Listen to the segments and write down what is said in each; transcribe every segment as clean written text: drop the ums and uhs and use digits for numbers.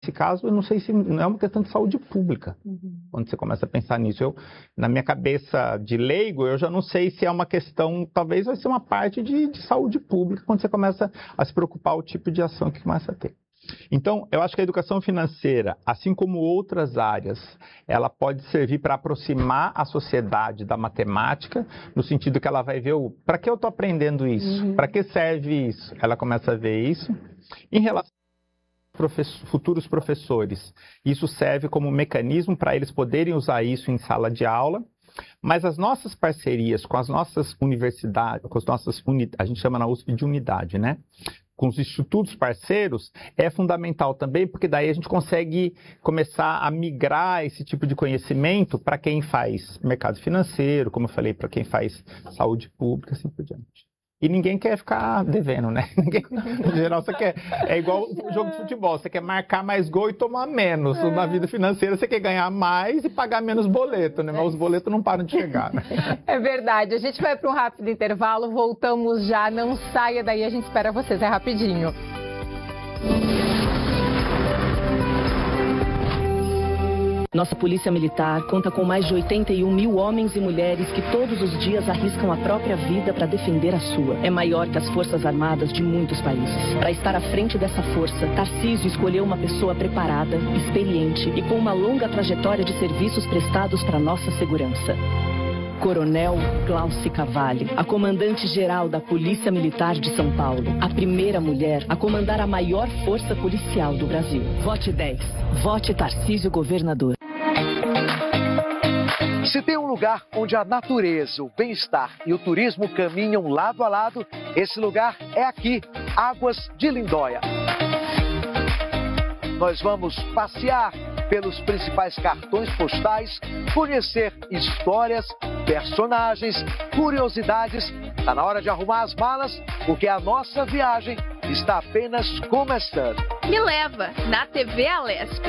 nesse caso, eu não sei se não é uma questão de saúde pública, quando você começa a pensar nisso. Na minha cabeça de leigo, eu já não sei se é uma questão, talvez vai ser uma parte de saúde pública, quando você começa a se preocupar o tipo de ação que começa a ter. Então, eu acho que a educação financeira, assim como outras áreas, ela pode servir para aproximar a sociedade da matemática, no sentido que ela vai ver para que eu estou aprendendo isso? Para que serve isso? Ela começa a ver isso. Em relação aos futuros professores, isso serve como mecanismo para eles poderem usar isso em sala de aula. Mas as nossas parcerias com as nossas universidades, com as nossas a gente chama na USP de unidade, né? Com os institutos parceiros, é fundamental também, porque daí a gente consegue começar a migrar esse tipo de conhecimento para quem faz mercado financeiro, como eu falei, para quem faz saúde pública, assim por diante. E ninguém quer ficar devendo, né? Em geral, você quer. É igual o jogo de futebol, você quer marcar mais gol e tomar menos. Na vida financeira, você quer ganhar mais e pagar menos boleto, né? Mas os boletos não param de chegar, né? É verdade. A gente vai para um rápido intervalo, voltamos já. Não saia daí, a gente espera vocês. É rapidinho. Nossa Polícia Militar conta com mais de 81 mil homens e mulheres que todos os dias arriscam a própria vida para defender a sua. É maior que as Forças Armadas de muitos países. Para estar à frente dessa força, Tarcísio escolheu uma pessoa preparada, experiente e com uma longa trajetória de serviços prestados para nossa segurança. Coronel Glauci Cavalli, a comandante-geral da Polícia Militar de São Paulo. A primeira mulher a comandar a maior força policial do Brasil. Vote 10. Vote Tarcísio Governador. Se tem um lugar onde a natureza, o bem-estar e o turismo caminham lado a lado, esse lugar é aqui, Águas de Lindóia. Nós vamos passear pelos principais cartões postais, conhecer histórias, personagens, curiosidades. Está na hora de arrumar as malas, porque a nossa viagem está apenas começando. Me leva na TV Alesp.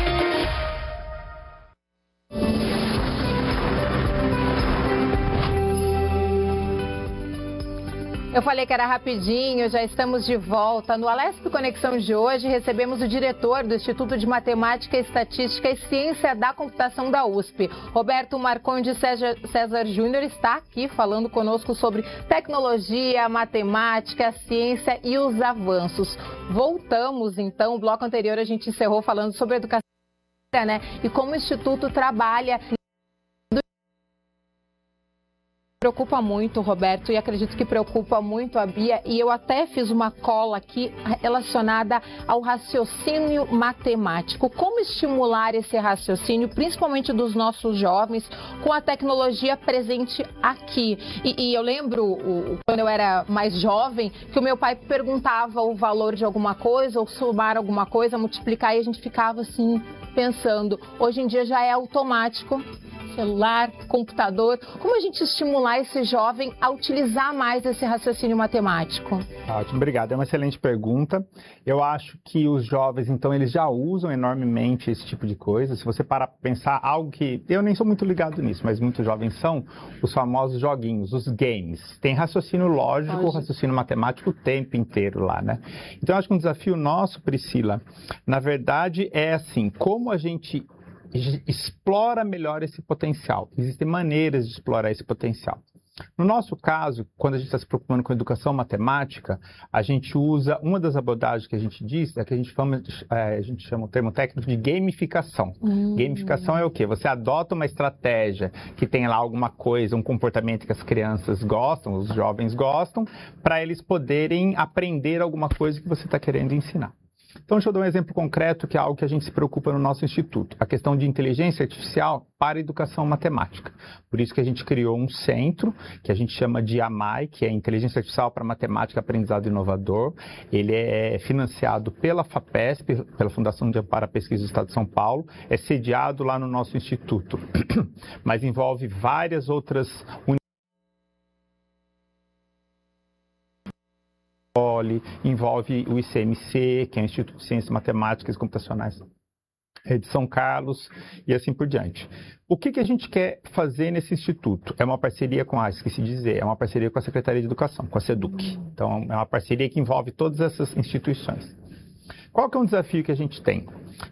Eu falei que era rapidinho, já estamos de volta. No Alesp Conexão de hoje, recebemos o diretor do Instituto de Matemática, Estatística e Ciência da Computação da USP. Roberto Marcondes César Júnior está aqui falando conosco sobre tecnologia, matemática, ciência e os avanços. Voltamos, então, o bloco anterior a gente encerrou falando sobre educação, né? E como o Instituto trabalha. Preocupa muito, Roberto, e acredito que preocupa muito a Bia, e eu até fiz uma cola aqui relacionada ao raciocínio matemático. Como estimular esse raciocínio, principalmente dos nossos jovens, com a tecnologia presente aqui? E eu lembro, quando eu era mais jovem, que o meu pai perguntava o valor de alguma coisa, ou somar alguma coisa, multiplicar, e a gente ficava assim, pensando. Hoje em dia já é automático. Celular, computador, como a gente estimular esse jovem a utilizar mais esse raciocínio matemático? Ótimo, obrigado. É uma excelente pergunta. Eu acho que os jovens, então, eles já usam enormemente esse tipo de coisa. Se você parar para pensar, algo que eu nem sou muito ligado nisso, mas muitos jovens são, os famosos joguinhos, os games. Tem raciocínio lógico, raciocínio matemático o tempo inteiro lá, né? Então, eu acho que um desafio nosso, Priscila, na verdade, é assim, como a gente explora melhor esse potencial. Existem maneiras de explorar esse potencial. No nosso caso, quando a gente está se preocupando com educação matemática, a gente usa uma das abordagens que a gente diz, é que a gente chama o termo técnico de gamificação. Gamificação é o quê? Você adota uma estratégia que tem lá alguma coisa, um comportamento que as crianças gostam, os jovens gostam, para eles poderem aprender alguma coisa que você está querendo ensinar. Então, deixa eu dar um exemplo concreto, que é algo que a gente se preocupa no nosso instituto. A questão de inteligência artificial para a educação matemática. Por isso que a gente criou um centro, que a gente chama de AMAI, que é Inteligência Artificial para Matemática e Aprendizado Inovador. Ele é financiado pela FAPESP, pela Fundação de Amparo à Pesquisa do Estado de São Paulo. É sediado lá no nosso instituto, mas envolve várias outras universidades. Envolve o ICMC, que é o Instituto de Ciências Matemáticas e Computacionais de São Carlos, e assim por diante. O que a gente quer fazer nesse instituto? É uma parceria com esqueci de dizer, é uma parceria com a Secretaria de Educação, com a SEDUC. Então, é uma parceria que envolve todas essas instituições. Qual que é um desafio que a gente tem?